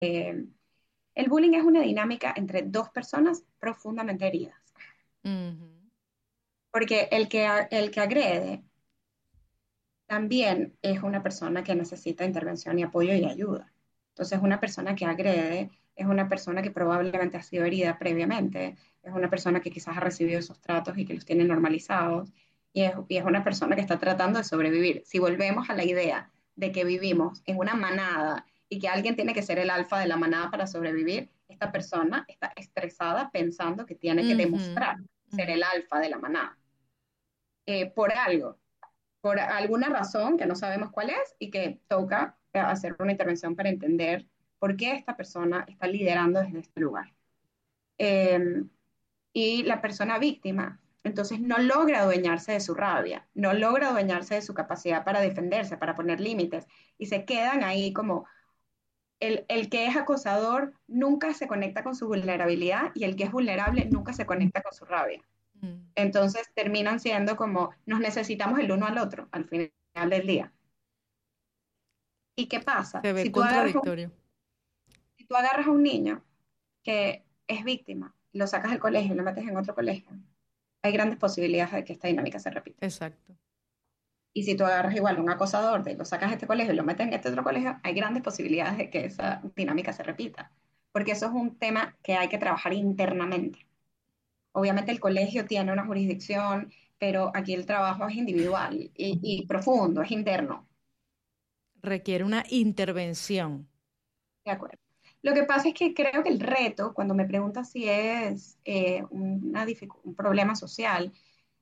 Eh, el bullying es una dinámica entre dos personas profundamente heridas, Ujú. porque el que agrede también es una persona que necesita intervención y apoyo y ayuda. Entonces, una persona que agrede es una persona que probablemente ha sido herida previamente, es una persona que quizás ha recibido esos tratos y que los tiene normalizados, y es una persona que está tratando de sobrevivir. Si volvemos a la idea de que vivimos en una manada y que alguien tiene que ser el alfa de la manada para sobrevivir, esta persona está estresada pensando que tiene que Ujú, demostrar ser ujú. el alfa de la manada, por algo, por alguna razón que no sabemos cuál es y que toca hacer una intervención para entender por qué esta persona está liderando desde este lugar. Eh, y la persona víctima, entonces no logra adueñarse de su rabia, no logra adueñarse de su capacidad para defenderse, para poner límites, y se quedan ahí como el que es acosador nunca se conecta con su vulnerabilidad y el que es vulnerable nunca se conecta con su rabia. Mm. Entonces terminan siendo como nos necesitamos el uno al otro al final del día. ¿Y qué pasa? Se ve Si tú agarras a un, contradictorio. si tú agarras a un niño que es víctima, lo sacas del colegio y lo metes en otro colegio, hay grandes posibilidades de que esta dinámica se repita. Exacto. Y si tú agarras igual a un acosador, de lo sacas de este colegio y lo metes en este otro colegio, hay grandes posibilidades de que esa dinámica se repita. Porque eso es un tema que hay que trabajar internamente. Obviamente el colegio tiene una jurisdicción, pero aquí el trabajo es individual y profundo, es interno. Requiere una intervención. De acuerdo. Lo que pasa es que creo que el reto, cuando me preguntas si es un problema social,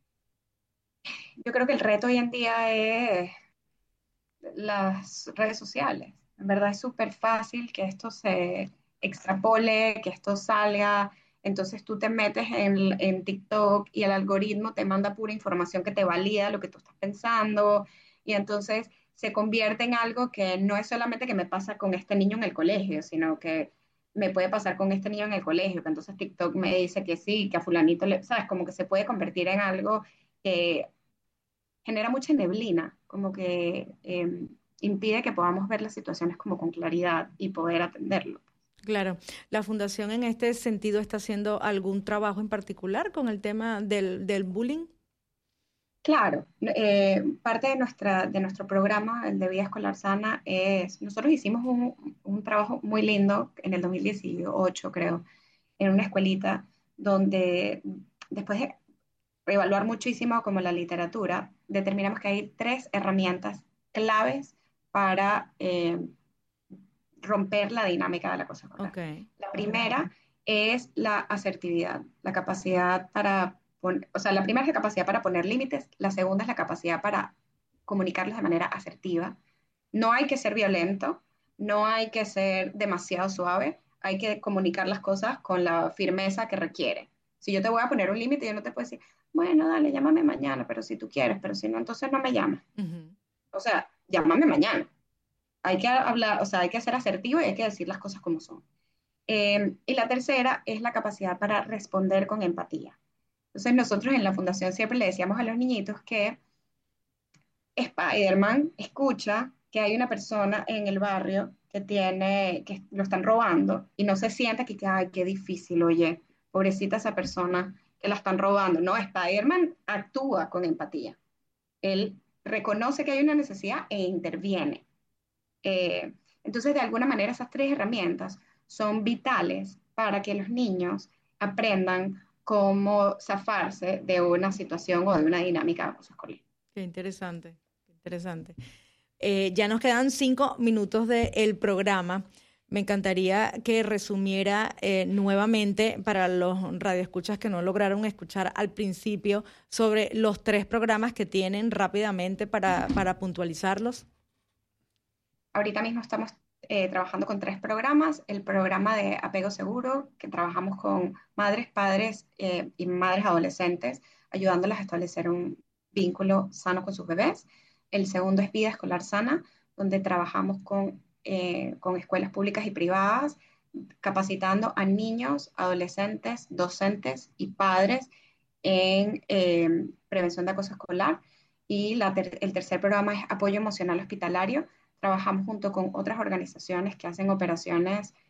yo creo que el reto hoy en día es las redes sociales. En verdad es súper fácil que esto se extrapole, que esto salga. Entonces tú te metes en TikTok y el algoritmo te manda pura información que te valida lo que tú estás pensando. Y entonces se convierte en algo que no es solamente que me pasa con este niño en el colegio, sino que me puede pasar con este niño en el colegio, que entonces TikTok me dice que sí, que a fulanito le, sabes, como que se puede convertir en algo que genera mucha neblina, como que impide que podamos ver las situaciones como con claridad y poder atenderlo. Claro, la fundación en este sentido está haciendo algún trabajo en particular con el tema del bullying. Claro, parte de nuestro programa, el de Vida Escolar Sana, nosotros hicimos un trabajo muy lindo en el 2018, creo, en una escuelita donde después de evaluar muchísimo como la literatura, determinamos que hay tres herramientas claves para romper la dinámica del acoso escolar. Ok, La primera es la asertividad, la capacidad para, o sea, la primera es la capacidad para poner límites, la segunda es la capacidad para comunicarlos de manera asertiva. No hay que ser violento, no hay que ser demasiado suave, hay que comunicar las cosas con la firmeza que requiere. Si yo te voy a poner un límite, yo no te puedo decir, bueno, dale, llámame mañana, pero si tú quieres, pero si no, entonces no me llames. ujú. O sea, llámame mañana. Hay que hablar, o sea, hay que ser asertivo y hay que decir las cosas como son. Y la tercera es la capacidad para responder con empatía. Entonces nosotros en la fundación siempre le decíamos a los niñitos que Spider-Man escucha que hay una persona en el barrio que lo están robando y no se sienta que, ay, qué difícil, oye, pobrecita esa persona que la están robando. No, Spider-Man actúa con empatía. Él reconoce que hay una necesidad e interviene. Eh, entonces, de alguna manera, esas tres herramientas son vitales para que los niños aprendan cómo zafarse de una situación o de una dinámica de acoso escolar. Qué interesante, qué interesante. Ya nos quedan 5 minutos del programa. Me encantaría que resumiera nuevamente para los radioescuchas que no lograron escuchar al principio sobre los tres programas que tienen rápidamente para puntualizarlos. Ahorita mismo estamos trabajando con tres programas. El programa de apego seguro, que trabajamos con madres, padres y madres adolescentes, ayudándolas a establecer un vínculo sano con sus bebés. El segundo es vida escolar sana, donde trabajamos con escuelas públicas y privadas, capacitando a niños, adolescentes, docentes y padres en prevención de acoso escolar. Y el tercer programa es apoyo emocional hospitalario. Trabajamos junto con otras organizaciones que hacen operaciones